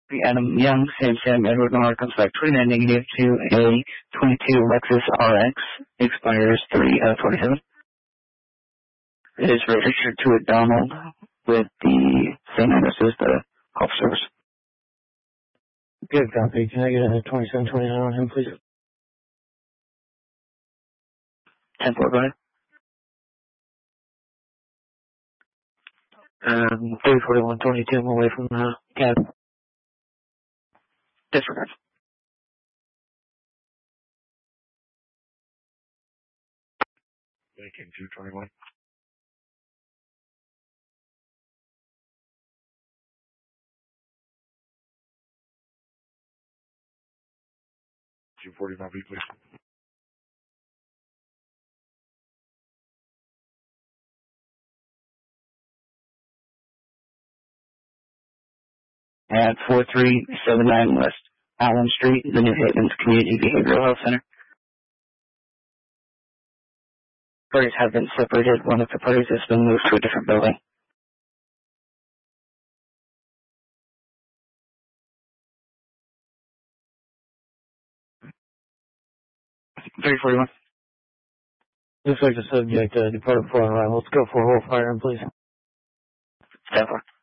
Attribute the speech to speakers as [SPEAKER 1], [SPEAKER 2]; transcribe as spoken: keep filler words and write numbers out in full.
[SPEAKER 1] Adam Young, Sam Sam, Edward Noir comes back twenty-nine negative to a twenty-two Lexus R X, expires three of twenty-seven. It is registered to a Donald with the same address as the officers.
[SPEAKER 2] Good copy. Can I get a twenty-seven twenty-nine on him, please?
[SPEAKER 1] ten four, go ahead.
[SPEAKER 2] Um, three forty-one twenty-two, I'm away from the cab.
[SPEAKER 1] Disregard.
[SPEAKER 3] Lincoln two twenty-one. two forty Mount V, please.
[SPEAKER 1] At four three seven nine West Allen Street, the New Havens Community Behavioral Health Center. Parties have been separated. One of the parties has been moved to a different building. three forty-one.
[SPEAKER 2] Looks like the subject uh, departed for arrival. Let's go for a roll fire, please.
[SPEAKER 1] ten four.